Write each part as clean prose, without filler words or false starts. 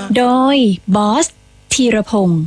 โดยบอสธีรพงศ์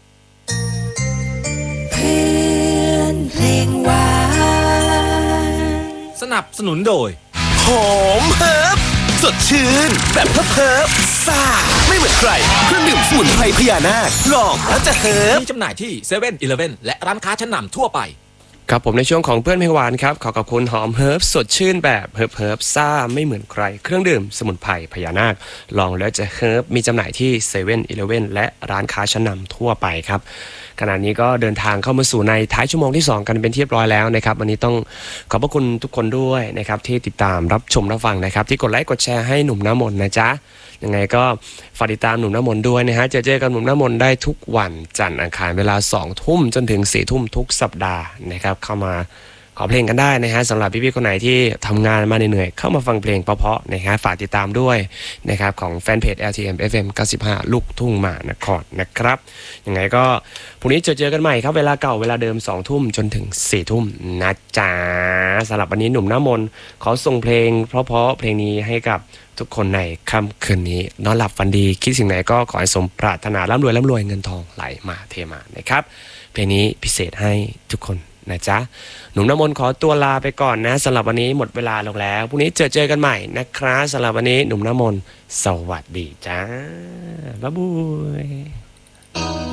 เพื่อนเพลงหวานสนับสนุนโดยหอมเฮิร์บสดชื่นแบบเฮิร์บซ่าไม่เหมือนใครเครื่องดื่มสมุนไพรพญานาคลองแล้วจะเฮิร์บมีจำหน่ายที่เซเว่นอีเลฟเว่นและร้านค้าชั้นนำทั่วไปครับผมในช่วงของเพื่อนเพลงหวานครับขอขอบคุณหอมเฮิร์บสดชื่นแบบเฮิร์บซ่าไม่เหมือนใครเครื่องดื่มสมุนไพรพญานาคลองแล้วจะเฮิร์บมีจำหน่ายที่เซเว่นอีเลฟเว่นและร้านค้าชั้นนำทั่วไปครับขณะนี้ก็เดินทางเข้ามาสู่ในท้ายชั่วโมงที่2กันเป็นที่เรียบร้อยแล้วนะครับวันนี้ต้องขอบพระคุณทุกคนด้วยนะครับที่ติดตามรับชมรับฟังนะครับที่กดไลค์กดแชร์ให้หนุ่มน้ำมนต์นะจ๊ะยังไงก็ฝากติดตามหนุ่มน้ำมนต์ด้วยนะฮะเจอกันหนุ่มน้ำมนต์ได้ทุกวันจันทร์อังคารเวลา 20:00 นจนถึง 4:00 นทุกสัปดาห์นะครับเข้ามาขอเพลงกันได้นะฮะสำหรับพี่ๆคนไหนที่ทำงานมาเหนื่อยๆเข้ามาฟังเพลงเพราะๆนะฮะฝากติดตามด้วยนะครับของแฟนเพจ LTM FM 95 ลูกทุ่งมหานครนะครับยังไงก็พรุ่งนี้เจอกันใหม่ครับเวลาเก่าเวลาเดิม 20:00 นจนถึง 4:00 นนะจ๊ะสำหรับวันนี้หนุ่มน้ำมนต์ขอส่งเพลงเพราะๆเพลงนี้ให้กับทุกคนในค่ำคืนนี้นอนหลับฝันดีคิดสิ่งไหนก็ขอให้สมปรารถนาร่ำรวยเงินทองไหลมาเทมานะครับเพลงนี้พิเศษให้ทุกคนนะจ๊ะหนุ่มน้ำมนต์ขอตัวลาไปก่อนนะสำหรับวันนี้หมดเวลาลงแล้วพรุ่งนี้เจอกันใหม่นะครับสำหรับวันนี้หนุ่มน้ำมนต์สวัสดีจ้าบ๊ายบาย